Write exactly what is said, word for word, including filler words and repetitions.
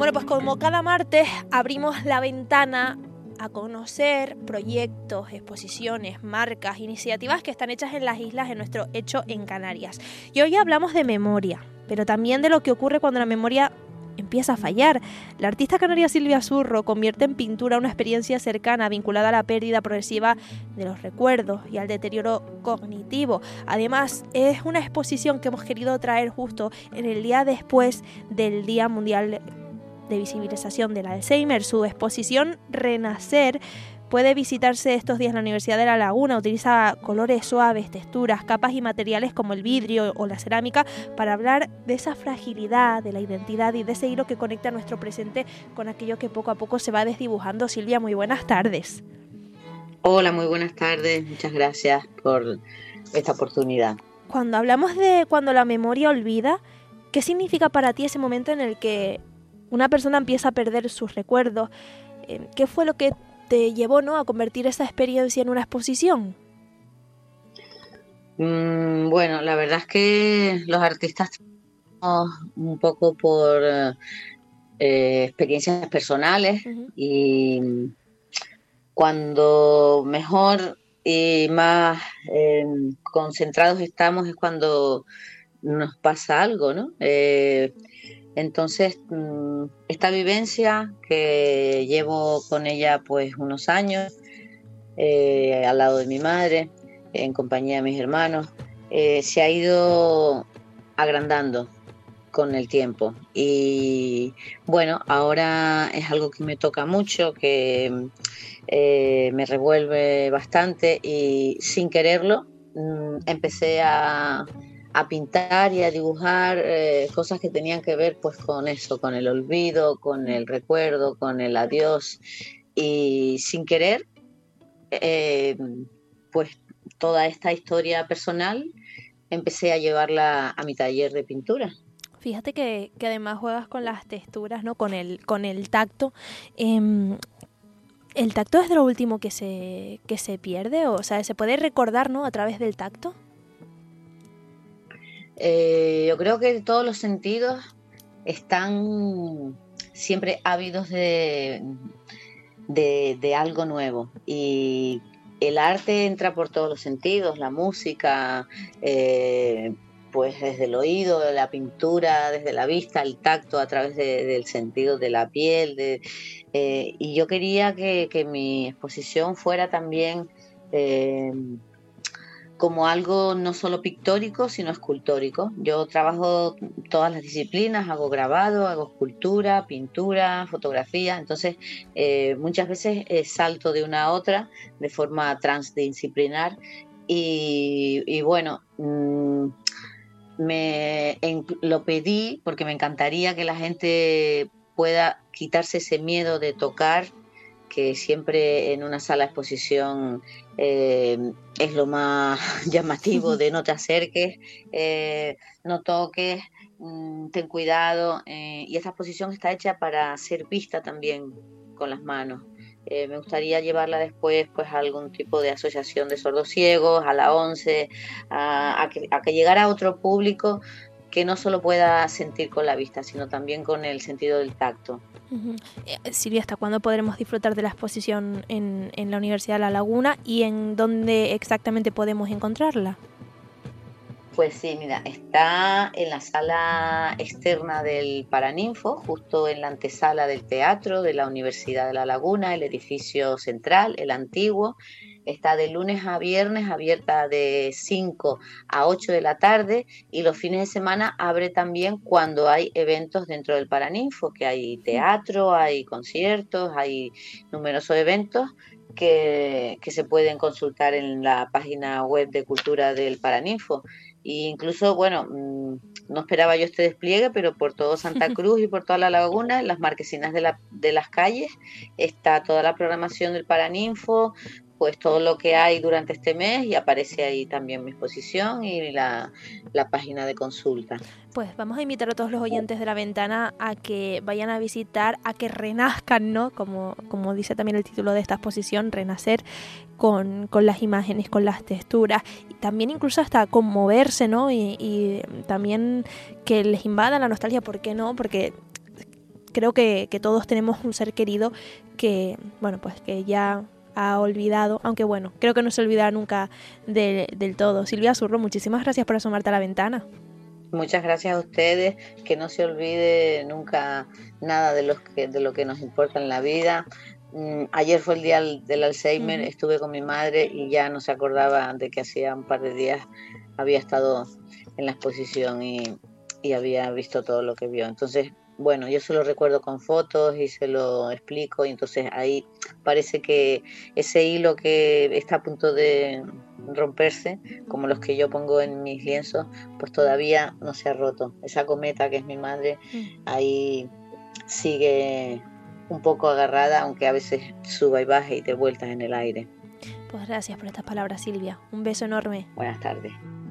Bueno, pues como cada martes abrimos la ventana a conocer proyectos, exposiciones, marcas, iniciativas que están hechas en las islas, en nuestro Hecho en Canarias. Y hoy hablamos de memoria, pero también de lo que ocurre cuando la memoria empieza a fallar. La artista canaria Silvia Zurro convierte en pintura una experiencia cercana vinculada a la pérdida progresiva de los recuerdos y al deterioro cognitivo. Además, es una exposición que hemos querido traer justo en el día después del Día Mundial de Visibilización del Alzheimer. Su exposición Renacer puede visitarse estos días en la Universidad de La Laguna. Utiliza colores suaves, texturas, capas y materiales como el vidrio o la cerámica para hablar de esa fragilidad, de la identidad y de ese hilo que conecta nuestro presente con aquello que poco a poco se va desdibujando. Silvia, muy buenas tardes. Hola, muy buenas tardes. Muchas gracias por esta oportunidad. Cuando hablamos de cuando la memoria olvida, ¿qué significa para ti ese momento en el que una persona empieza a perder sus recuerdos? ¿Qué fue lo que te llevó, ¿no?, a convertir esa experiencia en una exposición? Mm, bueno, la verdad es que los artistas tenemos un poco por eh, experiencias personales. Uh-huh. Y cuando mejor y más eh, concentrados estamos es cuando nos pasa algo, ¿no? Eh, Entonces, esta vivencia que llevo con ella pues unos años, eh, al lado de mi madre, en compañía de mis hermanos, eh, se ha ido agrandando con el tiempo. Y bueno, ahora es algo que me toca mucho, que eh, me revuelve bastante y sin quererlo mmm, empecé a... a pintar y a dibujar eh, cosas que tenían que ver pues con eso, con el olvido, con el recuerdo, con el adiós. Y sin querer, eh, pues toda esta historia personal empecé a llevarla a mi taller de pintura. Fíjate que, que además juegas con las texturas, ¿no? Con el, con el tacto. Eh, ¿El tacto es de lo último que se, que se pierde? O sea, ¿se puede recordar, ¿no?, a través del tacto? Eh, yo creo que todos los sentidos están siempre ávidos de, de, de algo nuevo, y el arte entra por todos los sentidos, la música, eh, pues desde el oído, la pintura, desde la vista, el tacto a través de, del sentido de la piel, de, eh, y yo quería que, que mi exposición fuera también eh, como algo no solo pictórico, sino escultórico. Yo trabajo todas las disciplinas, hago grabado, hago escultura, pintura, fotografía, entonces eh, muchas veces eh, salto de una a otra de forma transdisciplinar y, y bueno, mmm, me en, lo pedí porque me encantaría que la gente pueda quitarse ese miedo de tocar, que siempre en una sala de exposición eh, es lo más llamativo, de no te acerques, eh, no toques, mmm, ten cuidado, eh, y esta exposición está hecha para ser vista también con las manos. Eh, me gustaría llevarla después pues a algún tipo de asociación de sordos ciegos, a la ONCE, a, a, que, a que llegara a otro público que no solo pueda sentir con la vista, sino también con el sentido del tacto. Uh-huh. Eh, Silvia, ¿hasta cuándo podremos disfrutar de la exposición en, en la Universidad de La Laguna y en dónde exactamente podemos encontrarla? Pues sí, mira, está en la sala externa del Paraninfo, justo en la antesala del teatro de la Universidad de La Laguna, el edificio central, el antiguo. Está de lunes a viernes, abierta de cinco a ocho de la tarde, y los fines de semana abre también cuando hay eventos dentro del Paraninfo, que hay teatro, hay conciertos, hay numerosos eventos que, que se pueden consultar en la página web de Cultura del Paraninfo. E incluso, bueno, no esperaba yo este despliegue, pero por todo Santa Cruz y por toda La Laguna, en las marquesinas de, la, de las calles, está toda la programación del Paraninfo, pues todo lo que hay durante este mes, y aparece ahí también mi exposición y la, la página de consulta. Pues vamos a invitar a todos los oyentes de La Ventana a que vayan a visitar, a que renazcan, ¿no? Como, como dice también el título de esta exposición, Renacer, con, con las imágenes, con las texturas, y también incluso hasta conmoverse, ¿no? Y, y también que les invada la nostalgia, ¿por qué no? Porque creo que, que todos tenemos un ser querido que, bueno, pues que ya ha olvidado, aunque bueno, creo que no se olvidará nunca de, del todo. Silvia Zurro, muchísimas gracias por asomarte a la ventana. Muchas gracias a ustedes, que no se olvide nunca nada de, los que, de lo que nos importa en la vida. Mm, ayer fue el día del Alzheimer, uh-huh. Estuve con mi madre y ya no se acordaba de que hacía un par de días había estado en la exposición y, y había visto todo lo que vio. Entonces, bueno, yo se lo recuerdo con fotos y se lo explico, y entonces ahí parece que ese hilo que está a punto de romperse, como los que yo pongo en mis lienzos, pues todavía no se ha roto. Esa cometa que es mi madre, ahí sigue un poco agarrada, aunque a veces suba y baje y dé vueltas en el aire. Pues gracias por estas palabras, Silvia. Un beso enorme. Buenas tardes.